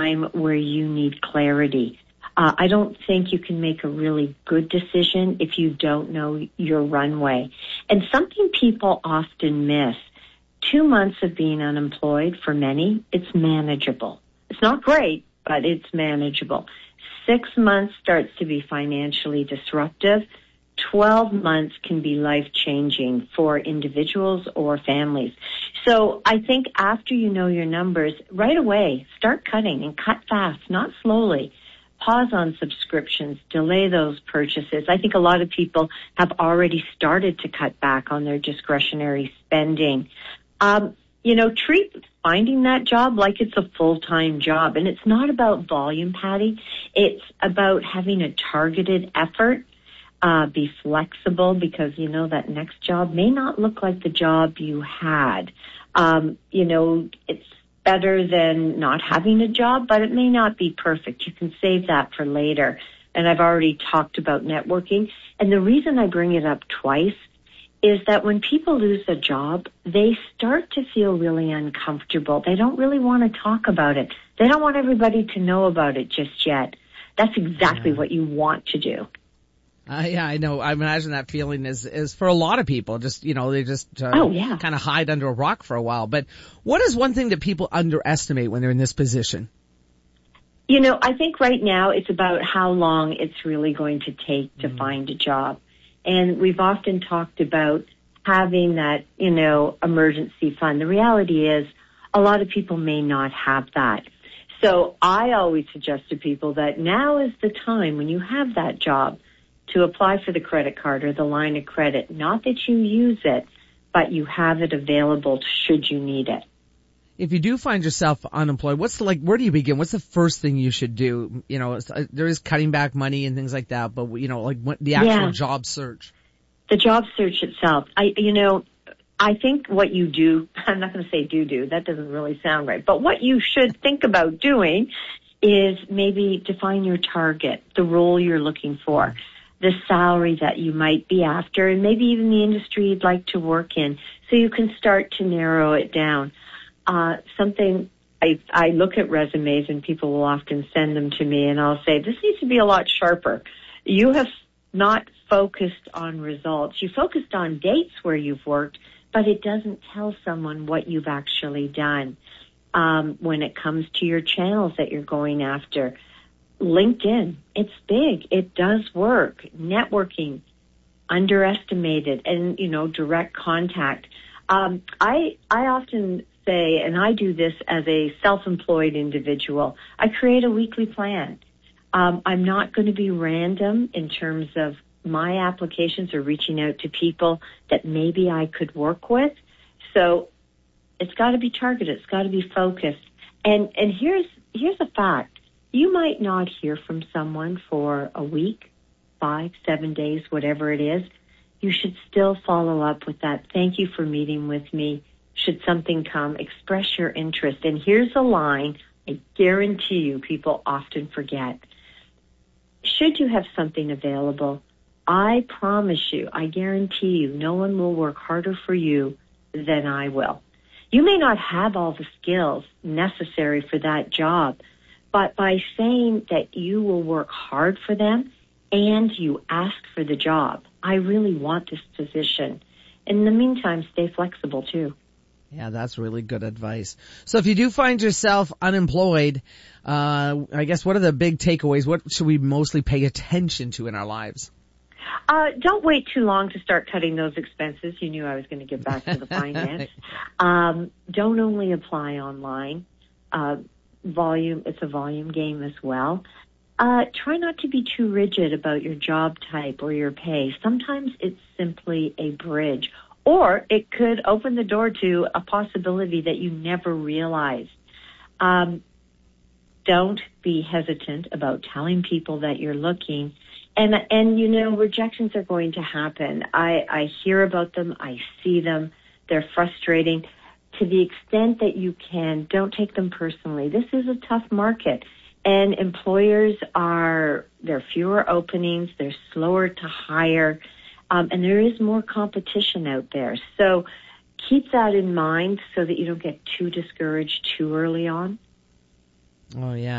time where you need clarity. I don't think you can make a really good decision if you don't know your runway. And something people often miss, 2 months of being unemployed for many, it's manageable. It's not great, but it's manageable. 6 months starts to be financially disruptive. 12 months can be life-changing for individuals or families. So I think after you know your numbers, right away, start cutting and cut fast, not slowly. Pause on subscriptions, delay those purchases. I think a lot of people have already started to cut back on their discretionary spending. Treat finding that job like it's a full-time job. And it's not about volume, Patty. It's about having a targeted effort. Be flexible because that next job may not look like the job you had. It's better than not having a job, but it may not be perfect. You can save that for later. And I've already talked about networking. And the reason I bring it up twice is that when people lose a job, they start to feel really uncomfortable. They don't really want to talk about it. They don't want everybody to know about it just yet. That's exactly what you want to do. Yeah, I know. I imagine that feeling is for a lot of people. Just, they just kind of hide under a rock for a while. But what is one thing that people underestimate when they're in this position? I think right now it's about how long it's really going to take to find a job. And we've often talked about having that, emergency fund. The reality is a lot of people may not have that. So I always suggest to people that now is the time when you have that job to apply for the credit card or the line of credit. Not that you use it, but you have it available should you need it. If you do find yourself unemployed, where do you begin? What's the first thing you should do? There is cutting back money and things like that, but the actual job search. The job search itself. I think what you do, I'm not going to say do, that doesn't really sound right, but what you should think about doing is maybe define your target, the role you're looking for, the salary that you might be after, and maybe even the industry you'd like to work in, so you can start to narrow it down. I look at resumes and people will often send them to me and I'll say, this needs to be a lot sharper. You have not focused on results. You focused on dates where you've worked, but it doesn't tell someone what you've actually done. When it comes to your channels that you're going after, LinkedIn, it's big. It does work. Networking, underestimated, and, direct contact. I often say, and I do this as a self-employed individual, I create a weekly plan. I'm not going to be random in terms of my applications or reaching out to people that maybe I could work with. So it's got to be targeted. It's got to be focused. And here's a fact. You might not hear from someone for a week, 5, 7 days, whatever it is. You should still follow up with that. Thank you for meeting with me. Should something come, express your interest. And here's a line I guarantee you people often forget. Should you have something available, I promise you, I guarantee you, no one will work harder for you than I will. You may not have all the skills necessary for that job, but by saying that you will work hard for them and you ask for the job, I really want this position. In the meantime, stay flexible too. Yeah, that's really good advice. So if you do find yourself unemployed, I guess what are the big takeaways? What should we mostly pay attention to in our lives? Don't wait too long to start cutting those expenses. You knew I was going to get back to the finance. Don't only apply online. It's a volume game as well. Try not to be too rigid about your job type or your pay. Sometimes it's simply a bridge, or it could open the door to a possibility that you never realized. Don't be hesitant about telling people that you're looking. And rejections are going to happen. I hear about them. I see them. They're frustrating. To the extent that you can, don't take them personally. This is a tough market. And employers there are fewer openings. They're slower to hire. And there is more competition out there. So keep that in mind so that you don't get too discouraged too early on. Oh, yeah.